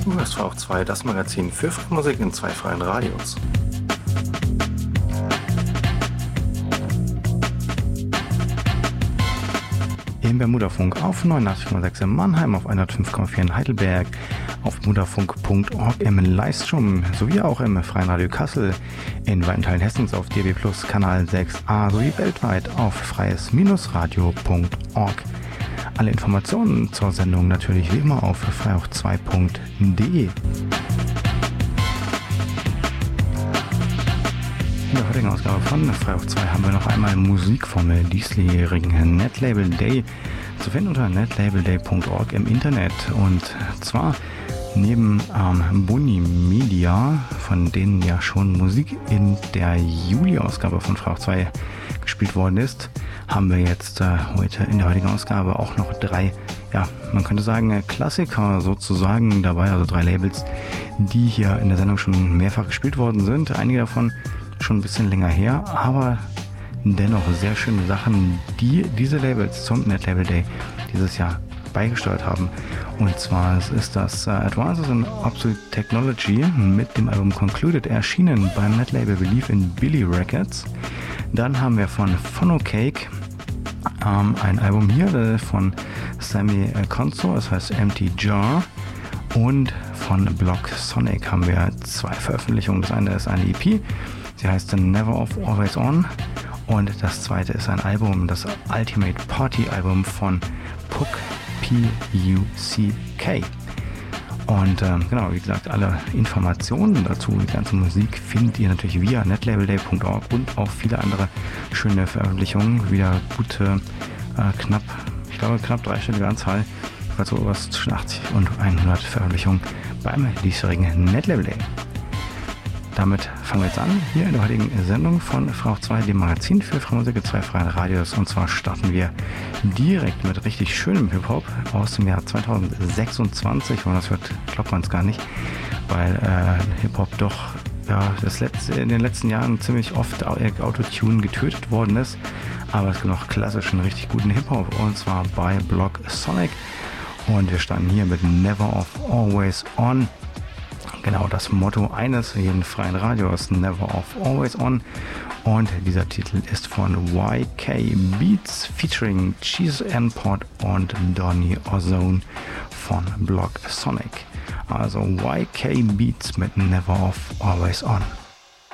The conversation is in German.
Du hörst auch 2, das Magazin für freie Musik in 2 freien Radios. Im Bermudafunk auf 89,6 in Mannheim, auf 105,4 in Heidelberg, auf mudafunk.org im Livestream sowie auch im Freien Radio Kassel, in weiten Teilen Hessens auf DB Plus Kanal 6a sowie weltweit auf freies-radio.org. Alle Informationen zur Sendung natürlich wie immer auf freiauch2.de. In der heutigen Ausgabe von Freiauch 2 haben wir noch einmal Musik vom diesjährigen Netlabel Day zu finden unter netlabelday.org im Internet. Und zwar neben Boni Media, von denen ja schon Musik in der Juli-Ausgabe von Freiauch 2 gespielt worden ist, haben wir jetzt heute in der heutigen Ausgabe auch noch 3, ja, man könnte sagen Klassiker sozusagen dabei, also 3 Labels, die hier in der Sendung schon mehrfach gespielt worden sind. Einige davon schon ein bisschen länger her, aber dennoch sehr schöne Sachen, die diese Labels zum Netlabel Day dieses Jahr beigesteuert haben. Und zwar ist das Advances in Obsolete Technology mit dem Album Concluded erschienen beim Netlabel Believe in Billy Records. Dann haben wir von Phonocake ein Album hier von Sammy Konso, das heißt Empty Jar. Und von Block Sonic haben wir 2 Veröffentlichungen. Das eine ist eine EP, sie heißt Never Off Always On, und das zweite ist ein Album, das Ultimate Party Album von Puck, P-U-C-K. Und genau, wie gesagt, alle Informationen dazu, die ganze Musik, findet ihr natürlich via netlabelday.org und auch viele andere schöne Veröffentlichungen. Wieder gute, knapp 3-stellige Anzahl, also was zwischen 80 und 100 Veröffentlichungen beim diesjährigen Netlabel Day. Damit fangen wir jetzt an, hier in der heutigen Sendung von Freiauch 2, dem Magazin für freie Musik in 2 freien Radios. Und zwar starten wir direkt mit richtig schönem Hip-Hop aus dem Jahr 2026. Wenn man das hört, glaubt man es gar nicht, weil Hip-Hop doch in den letzten Jahren ziemlich oft Autotune getötet worden ist. Aber es gibt noch klassischen, richtig guten Hip-Hop, und zwar bei Block Sonic. Und wir starten hier mit Never Off Always On. Genau das Motto eines jeden freien Radios, Never Off Always On. Und dieser Titel ist von YK Beats featuring Cheese Import und Donny Ozone von Block Sonic. Also YK Beats mit Never Off Always On.